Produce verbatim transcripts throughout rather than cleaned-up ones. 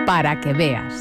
para que veas.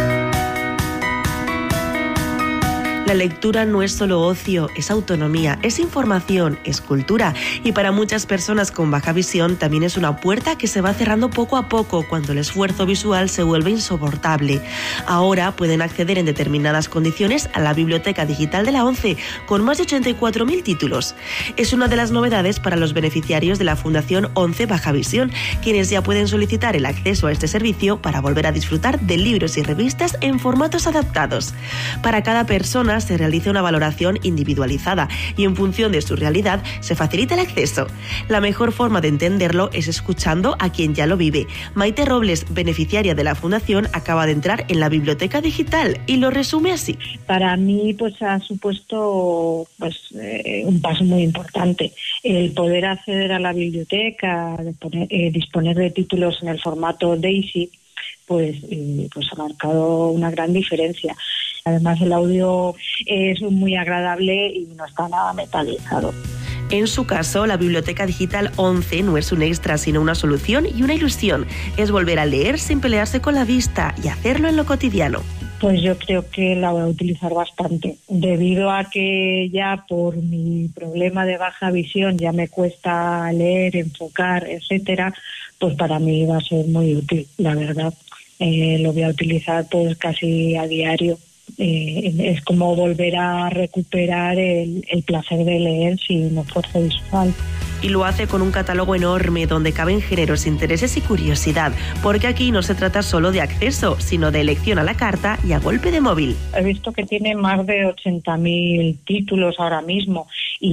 La lectura no es solo ocio, es autonomía, es información, es cultura y para muchas personas con baja visión también es una puerta que se va cerrando poco a poco cuando el esfuerzo visual se vuelve insoportable. Ahora pueden acceder en determinadas condiciones a la Biblioteca Digital de la ONCE con más de ochenta y cuatro mil títulos. Es una de las novedades para los beneficiarios de la Fundación ONCE Baja Visión, quienes ya pueden solicitar el acceso a este servicio para volver a disfrutar de libros y revistas en formatos adaptados. Para cada persona se realiza una valoración individualizada y en función de su realidad se facilita el acceso. La mejor forma de entenderlo es escuchando a quien ya lo vive. Maite Robles, beneficiaria de la Fundación, acaba de entrar en la biblioteca digital y lo resume así. Para mí pues ha supuesto pues eh, un paso muy importante. El poder acceder a la biblioteca, de poner, eh, disponer de títulos en el formato DAISY, pues, eh, pues ha marcado una gran diferencia. Además el audio es muy agradable y no está nada metalizado. En su caso, la Biblioteca Digital ONCE no es un extra, sino una solución y una ilusión. Es volver a leer sin pelearse con la vista y hacerlo en lo cotidiano. Pues yo creo que la voy a utilizar bastante, debido a que ya por mi problema de baja visión ya me cuesta leer, enfocar, etcétera, pues para mí va a ser muy útil, la verdad. Eh, lo voy a utilizar pues casi a diario. Eh, es como volver a recuperar el, el placer de leer sin esfuerzo visual. Y lo hace con un catálogo enorme donde caben géneros, intereses y curiosidad, porque aquí no se trata solo de acceso, sino de elección a la carta y a golpe de móvil. He visto que tiene más de ochenta mil títulos ahora mismo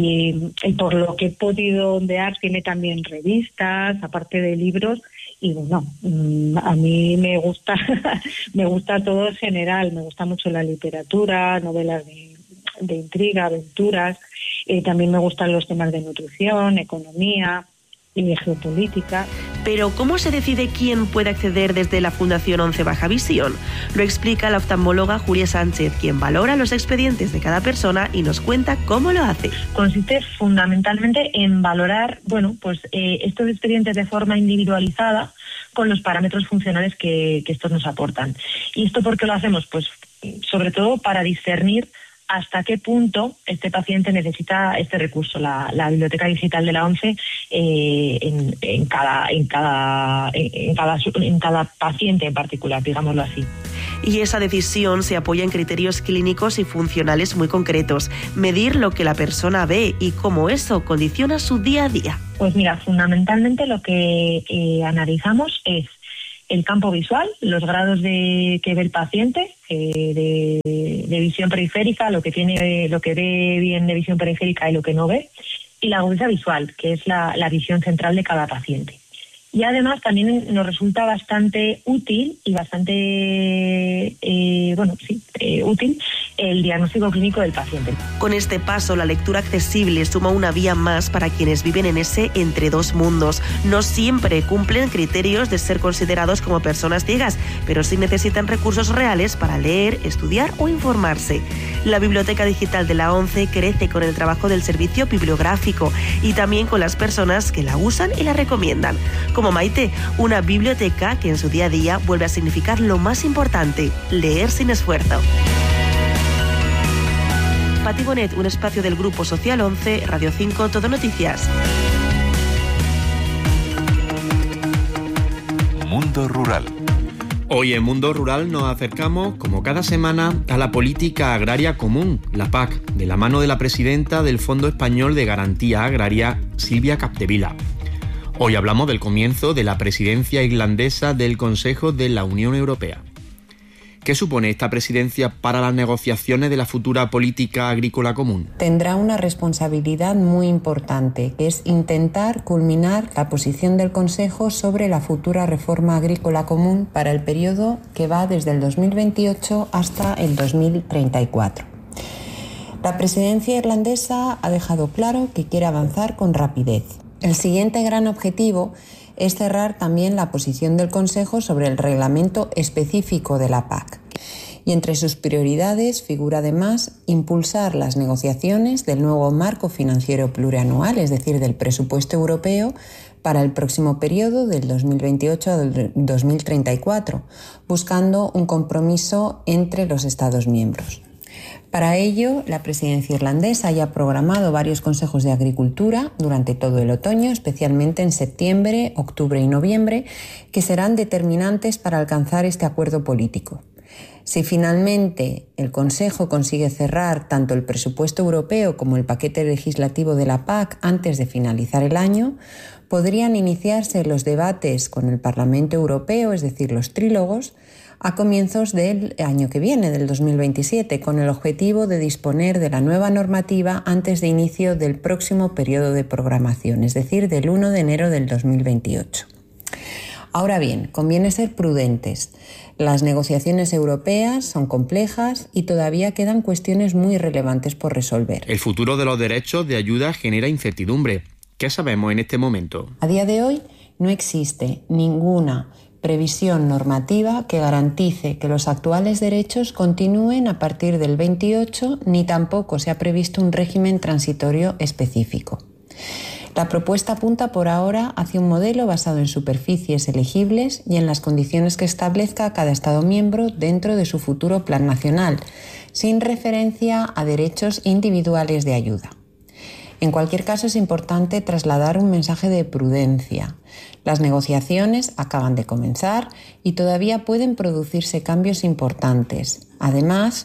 y, y por lo que he podido ondear tiene también revistas, aparte de libros. Y bueno, a mí me gusta, me gusta todo en general, me gusta mucho la literatura, novelas de, de intriga, aventuras, eh, también me gustan los temas de nutrición, economía y geopolítica. Pero ¿cómo se decide quién puede acceder desde la Fundación ONCE Baja Visión? Lo explica la oftalmóloga Julia Sánchez, quien valora los expedientes de cada persona y nos cuenta cómo lo hace. Consiste fundamentalmente en valorar, bueno, pues eh, estos expedientes de forma individualizada con los parámetros funcionales que, que estos nos aportan. ¿Y esto por qué lo hacemos? Pues sobre todo para discernir hasta qué punto este paciente necesita este recurso, la, la biblioteca digital de la ONCE, eh, en, en, cada, en, cada, en, cada, en cada paciente en particular, digámoslo así. Y esa decisión se apoya en criterios clínicos y funcionales muy concretos. Medir lo que la persona ve y cómo eso condiciona su día a día. Pues mira, fundamentalmente lo que eh, analizamos es el campo visual, los grados de que ve el paciente, eh, de, de visión periférica, lo que tiene, lo que ve bien de visión periférica y lo que no ve, y la agudeza visual, que es la, la visión central de cada paciente. Y además también nos resulta bastante útil y bastante, eh, bueno, sí, eh, útil el diagnóstico clínico del paciente. Con este paso, la lectura accesible suma una vía más para quienes viven en ese entre dos mundos. No siempre cumplen criterios de ser considerados como personas ciegas, pero sí necesitan recursos reales para leer, estudiar o informarse. La Biblioteca Digital de la ONCE crece con el trabajo del servicio bibliográfico y también con las personas que la usan y la recomiendan. Como Maite, una biblioteca que en su día a día vuelve a significar lo más importante, leer sin esfuerzo. Pati Bonet, un espacio del Grupo Social ONCE, Radio cinco, Todo Noticias. Mundo Rural. Hoy en Mundo Rural nos acercamos, como cada semana, a la política agraria común, la P A C, de la mano de la presidenta del Fondo Español de Garantía Agraria, Silvia Capdevila. Hoy hablamos del comienzo de la presidencia irlandesa del Consejo de la Unión Europea. ¿Qué supone esta presidencia para las negociaciones de la futura política agrícola común? Tendrá una responsabilidad muy importante, que es intentar culminar la posición del Consejo sobre la futura reforma agrícola común para el periodo que va desde el dos mil veintiocho hasta el dos mil treinta y cuatro. La presidencia irlandesa ha dejado claro que quiere avanzar con rapidez. El siguiente gran objetivo es cerrar también la posición del Consejo sobre el reglamento específico de la P A C. Y entre sus prioridades figura además impulsar las negociaciones del nuevo marco financiero plurianual, es decir, del presupuesto europeo, para el próximo periodo del dos mil veintiocho al dos mil treinta y cuatro, buscando un compromiso entre los Estados miembros. Para ello, la presidencia irlandesa ya ha programado varios consejos de agricultura durante todo el otoño, especialmente en septiembre, octubre y noviembre, que serán determinantes para alcanzar este acuerdo político. Si finalmente el Consejo consigue cerrar tanto el presupuesto europeo como el paquete legislativo de la P A C antes de finalizar el año, podrían iniciarse los debates con el Parlamento Europeo, es decir, los trílogos, a comienzos del año que viene, del dos mil veintisiete, con el objetivo de disponer de la nueva normativa antes de inicio del próximo periodo de programación, es decir, del primero de enero del dos mil veintiocho. Ahora bien, conviene ser prudentes. Las negociaciones europeas son complejas y todavía quedan cuestiones muy relevantes por resolver. El futuro de los derechos de ayuda genera incertidumbre. ¿Qué sabemos en este momento? A día de hoy no existe ninguna previsión normativa que garantice que los actuales derechos continúen a partir del veintiocho, ni tampoco se ha previsto un régimen transitorio específico. La propuesta apunta por ahora hacia un modelo basado en superficies elegibles y en las condiciones que establezca cada Estado miembro dentro de su futuro plan nacional, sin referencia a derechos individuales de ayuda. En cualquier caso, es importante trasladar un mensaje de prudencia. Las negociaciones acaban de comenzar y todavía pueden producirse cambios importantes. Además,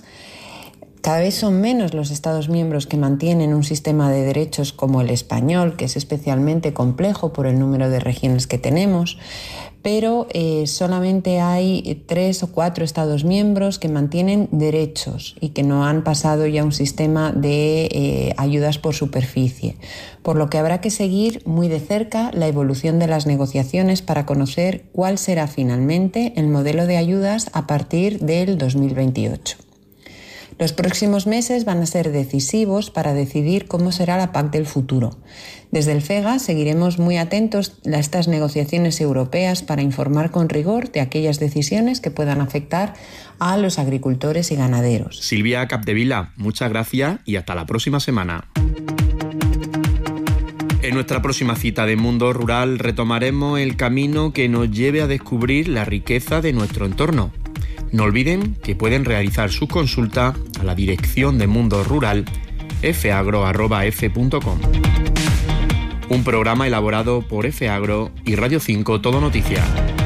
cada vez son menos los Estados miembros que mantienen un sistema de derechos como el español, que es especialmente complejo por el número de regiones que tenemos, pero eh, solamente hay tres o cuatro Estados miembros que mantienen derechos y que no han pasado ya a un sistema de eh, ayudas por superficie, por lo que habrá que seguir muy de cerca la evolución de las negociaciones para conocer cuál será finalmente el modelo de ayudas a partir del dos mil veintiocho. Los próximos meses van a ser decisivos para decidir cómo será la P A C del futuro. Desde el FEGA seguiremos muy atentos a estas negociaciones europeas para informar con rigor de aquellas decisiones que puedan afectar a los agricultores y ganaderos. Silvia Capdevila, muchas gracias y hasta la próxima semana. En nuestra próxima cita de Mundo Rural retomaremos el camino que nos lleve a descubrir la riqueza de nuestro entorno. No olviden que pueden realizar su consulta a la dirección de Mundo Rural efeagro arroba efe punto com. Un programa elaborado por Efeagro y Radio cinco Todo Noticias.